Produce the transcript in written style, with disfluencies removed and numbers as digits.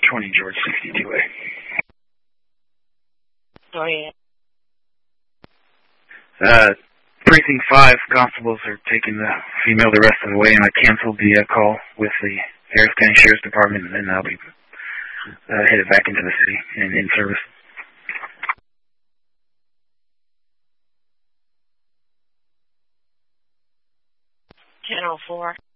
20 George 62A. Oh, yeah. Precinct 5 constables are taking the female the rest of the way, and I canceled the call with the Harris County Sheriff's Department, and then I'll be headed back into the city and in service. 10:04.